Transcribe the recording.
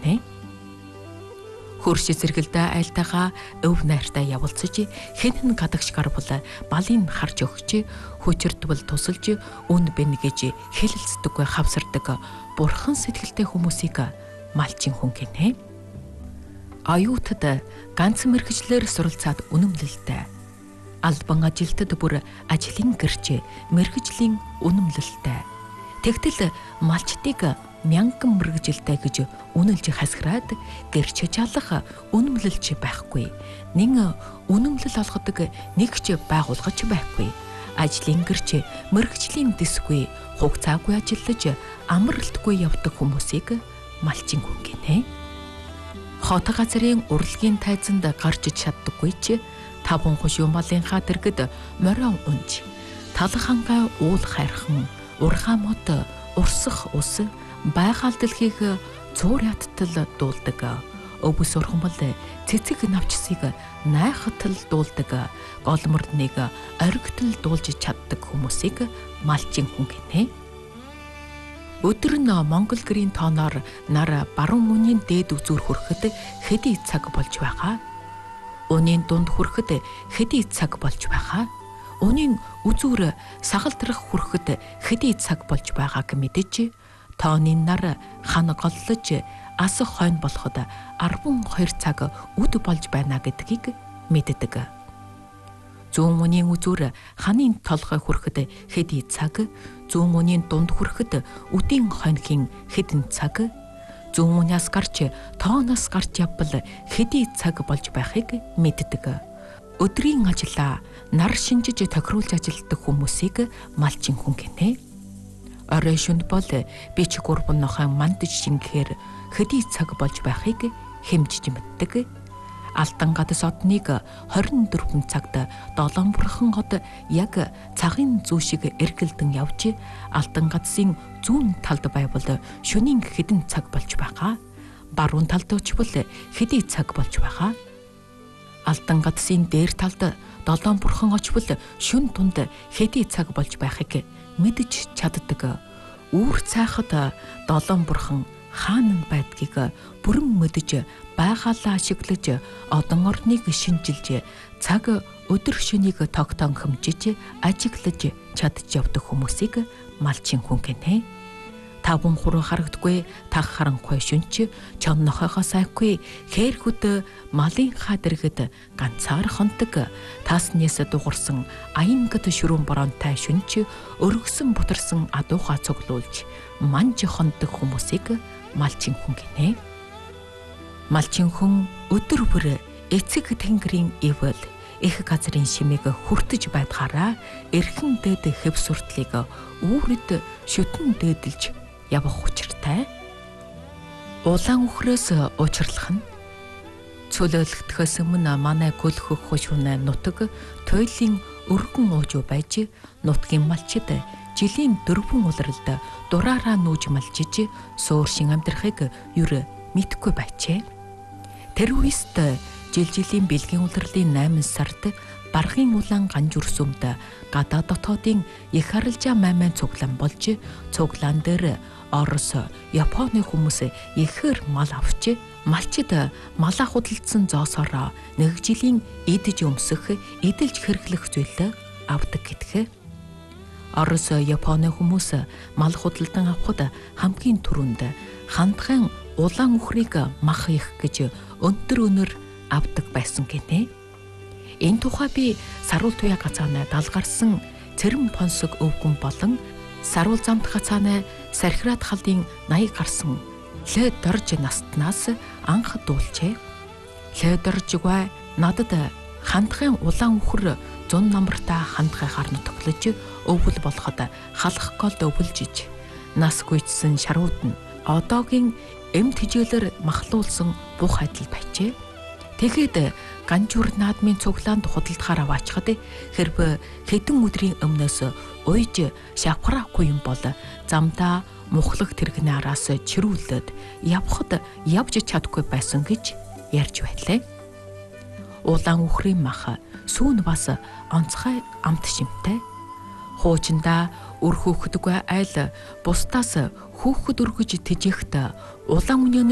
гинэ. Хөрш зэрэгэлдэ айлтайгаа өв найртай явуулцаж хэнэн гадагш гар бол балын харж өгч хүчирдвэл тусалж үн бэн гэж хэлэлцдэггүй хавсардаг бурхан сэтгэлтэй хүмүүсийг малчин хүн гинэ. Аюутад ганц мэргэжлэр суралцаад үнэмлэлтэй. Албан ажилтад бүр ажлын гэрч мэргэжлийн үнэмлэлтэй. Тэгтэл малчдыг мянган мэргэжилтэй гэж үнэлж хасграад гэрч чалах үнэмлэлч байхгүй. Нин үнэмлэл олгодог нэгч байгуулгач байхгүй. Ажлын гэрч мэргэжлийн дэсгүй хугацаагүй ажиллаж амралтгүй явдаг хүмүүсийг малчин хүн гинэ. Хот газрын урлагийн тайзанд гарч чаддаггүй ч таван хушуун малынхаа дэргэд морин унж талхангаа уул хайрхан урхаа мод урсах ус байгаль дэлхийг цуур яттал дуулдаг. Өвс урхан бол цэцэг навчсыг найхатал дуулдаг. Голмордныг оргитол дуулж чаддаг хүмүүсийг малчин хүн гинэ. Өдөр нь Монгол гэрийн тооноор нар баруун үнийн дээд үзүүр хүрэхэд хэдий цаг болж байгаа. Үнийн дунд хүрэхэд хэдий цаг болж байгаа. Үнийн үзүүр сагалтрах хүрэхэд хэдий цаг болж байгааг мэдэж тооны нар хан голлож асах хойно болоход 12 цаг үд болж байна гэдгийг мэддэг. Зүүн үнийн үзүүр ханын толгой хүрэхэд хэдий цаг, зүүн үнийн дунд хүрэхэд үдийн хонхийн хэдэн цаг, зүүн үнээс гарч тооноос гарч явбал хэдий цаг болж байхыг мэддэг. Өдрийн ажиллаа нар шинжиж тохируулж ажилтдаг хүмүүсийг малчин хүн гинэ. Орой шөнд бол бич гурван нохойн мандж шингэхээр хэдий цаг болж байхыг хэмжиж мэддэг. Алтан гадас одныг 24 цагт долоон бурхан од яг цагын зүү шиг эргэлдэн явж алтан гадсын зүүн талд байвал шөнийн хэдэн цаг болж байгаа. Баруун талд очвол хэдий цаг болж байгаа. Алтан гадсын дээр талд долоон бурхан очвол шөнө тунд хэдий цаг болж байхыг мэдж чаддаг. Үүр цайхад долоон бурхан хаана байдгийг бүрэн мэдж байгалаа ашиглаж одон орныг шинжилж цаг өдөр шөнийг тогтоон хэмжиж ажиглаж чадж явдаг хүмүүсийг малчин хүн гинэ. Таван хуруу харагдгүй таг харанхуй шүнч чон нохойхоо сайхгүй хээрхүд малын хадэргэд ганцаар хондог тааснээс дуурсан аянгад шүрүүн боронтой шүнч өргөсөн бутарсан адуухаа цуглуулж манж хондог хүмүүсийг малчин хүн гинэ. Малчин хүн өдөр бүр эцэг тэнгэрийн ивэл их газрын шимийг хүртэж байдгаараа эрхэн дээд хэв суртлыг үүрэд шүтэн дээдэлж явах учиртай. Улаан үхрээс учрлах нь цөлөөлөгдөхөөс өмнө манай гөлхөх хушуунай нутаг туйлын өргөн уужуу байж нутгийн малчид жилийн 4 улиралд дураараа нүүж малчиж сууршин амьдрахыг юр мэдхгүй байчээ. Тэр үест жилийн бэлгийн улирлын 8 сард баргын улаан ганжурсүмд гадаа дотоодын их харалжаа маймайн цуглаан болж цуглаан дээр Орос, Японы хүмүүс ихээр мал авч малчид малаа худалдсан зоосороо нэг жилийн идэж өмсөх, эдэлж хэрэглэх зүйл авдаг гэдг. Орос, Японы хүмүүс мал худалдан авахд хамгийн түрүүнд хандхайн улаан үхрийг мах их гэж өнтөр өнөр авдаг байсан гинэ. Энэ тухай би саруул туяа гацаанаа далгарсан цэрэм понсог өвгөн болон саруул замт гацаанаа сархираад халдын 80 гарсан лэ дорж настнаас анх дуулжээ. Лэ доржгүй надад хандхайн улаан үхэр зун намартаа хандхайгаар нутглаж өвгөл болоход халах голд өвлжиж нас гүйцсэн шарууд нь одоогийн эмт хижээлэр махлуулсан бух адил байжээ. Тэгэхэд ганжуур наадмын цуглаанд худалдахаар аваачхад хэрв хэдэн өдрийн өмнөөс уйж шавхраагүй юм бол замдаа мухлах тэрэгний араас чирүүлээд явхад явж чадахгүй байсан гэж ярьж байлаа. Улаан үхрийн мах сүүн бас онцгой амт шимтэй. Хуучиндаа өр хөөхдөггүй айл бусдаас хөөхд өргөж тэжээхт улаан үнийн